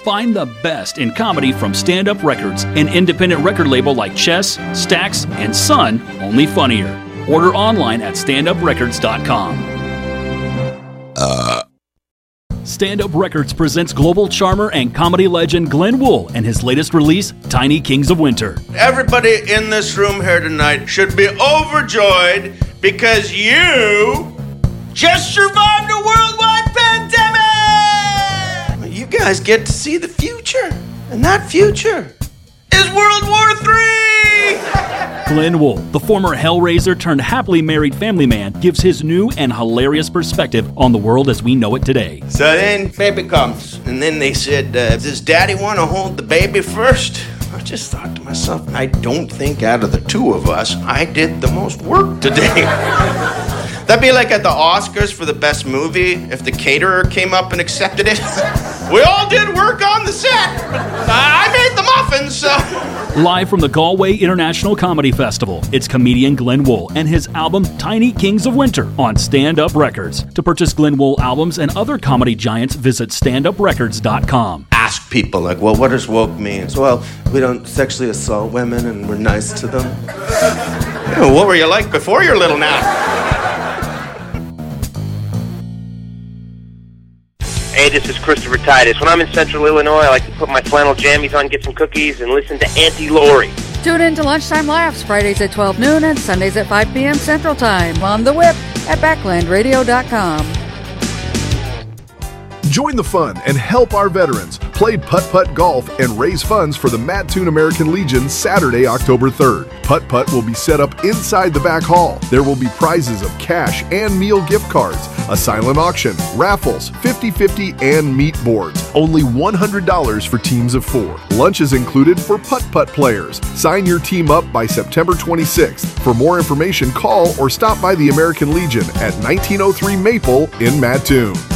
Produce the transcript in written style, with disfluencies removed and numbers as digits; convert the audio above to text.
Find the best in comedy from Stand Up Records, an independent record label like Chess, Stax, and Sun, only funnier. Order online at standuprecords.com. Stand Up Records presents global charmer and comedy legend Glenn Wool and his latest release, Tiny Kings of Winter. Everybody in this room here tonight should be overjoyed because you just survived a worldwide pandemic! You guys get to see the future, and that future is World War III! Glenn Wool, the former Hellraiser turned happily married family man, gives his new and hilarious perspective on the world as we know it today. So then baby comes, and then they said, does daddy want to hold the baby first? I just thought to myself, I don't think out of the two of us, I did the most work today. That'd be like at the Oscars for the best movie if the caterer came up and accepted it. We all did work on the set, but I made the muffins, so... Live from the Galway International Comedy Festival, it's comedian Glenn Wool and his album Tiny Kings of Winter on Stand Up Records. To purchase Glenn Wool albums and other comedy giants, visit standuprecords.com. Ask people, like, well, what does woke mean? So, well, we don't sexually assault women and we're nice to them. Yeah, what were you like before your little nap? Hey, this is Christopher Titus. When I'm in Central Illinois, I like to put my flannel jammies on, get some cookies, and listen to Auntie Lori. Tune in to Lunchtime Laughs, Fridays at 12 noon and Sundays at 5 p.m. Central Time on The Whip at backlandradio.com. Join the fun and help our veterans. Play putt-putt golf and raise funds for the Mattoon American Legion Saturday, October 3rd. Putt-putt will be set up inside the back hall. There will be prizes of cash and meal gift cards, a silent auction, raffles, 50-50, and meat boards. Only $100 for teams of 4. Lunch is included for putt-putt players. Sign your team up by September 26th. For more information, call or stop by the American Legion at 1903 Maple in Mattoon.